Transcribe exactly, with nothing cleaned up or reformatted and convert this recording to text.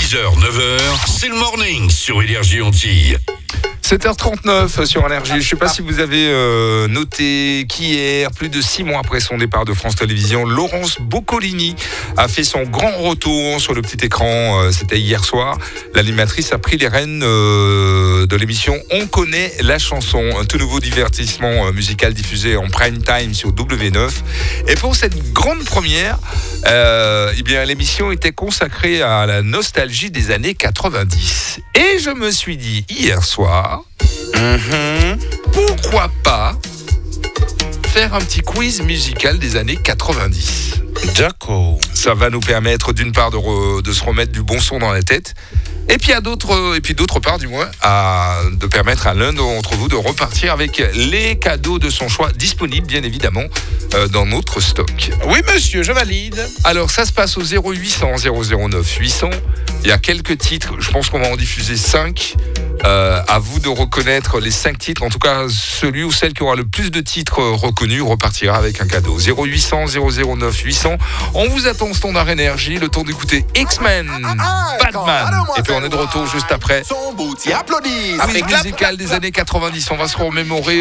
six heures, neuf heures, c'est le morning sur Énergie Antilles. sept heures trente-neuf sur Énergie. Je ne sais pas si vous avez euh, noté qu'hier, plus de six mois après son départ de France Télévisions, Laurence Boccolini a fait son grand retour sur le petit écran. Euh, c'était hier soir. L'animatrice a pris les rênes euh, de l'émission On connaît la chanson, un tout nouveau divertissement euh, musical diffusé en prime time sur W neuf. Et pour cette grande première, euh, eh bien, l'émission était consacrée à la nostalgie des années quatre-vingt-dix. Et je me suis dit hier soir, Mmh. pourquoi pas faire un petit quiz musical des années quatre-vingt-dix. D'accord. Ça va nous permettre d'une part de, re, de se remettre du bon son dans la tête, et puis à d'autres, et puis d'autre part du moins, à, de permettre à l'un d'entre vous de repartir avec les cadeaux de son choix disponibles bien évidemment euh, dans notre stock. Oui monsieur, je valide. Alors ça se passe au zéro huit cents zéro zéro neuf huit cents. Il y a quelques titres, je pense qu'on va en diffuser cinq. Euh, à vous de reconnaître les cinq titres, en tout cas celui ou celle qui aura le plus de titres reconnus repartira avec un cadeau. zéro huit cents zéro zéro neuf huit cents. On vous attend au standard Énergie, le temps d'écouter X-Men, Batman, et puis on est de retour juste après. Avec musical des années quatre-vingt-dix, on va se remémorer